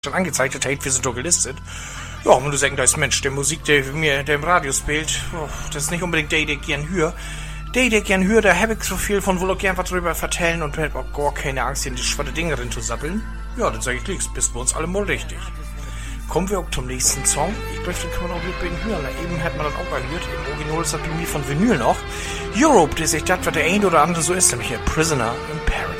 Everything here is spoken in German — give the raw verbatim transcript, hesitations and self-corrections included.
schon angezeigt hat, hey, wir sind doch gelistet. Ja, und du sagst, da ist Mensch, der Musik, der mir, der im Radio spielt, oh, das ist nicht unbedingt der, der ich gern höre. Der, der gern höre, da habe ich so viel von, will auch gern was drüber vertellen und hab auch gar keine Angst, in die schwatte Dinge drin zu sappeln. Ja, dann sag ich nichts, bist bei uns alle mal richtig. Kommen wir auch zum nächsten Song. Ich glaube, den kann man auch mit bei den hören. Eben hat man das auch gehört. Im Original ist das bei mir von Vinyl noch. Europe, das ist das, was der ein oder andere so ist, nämlich a Prisoner in Paris.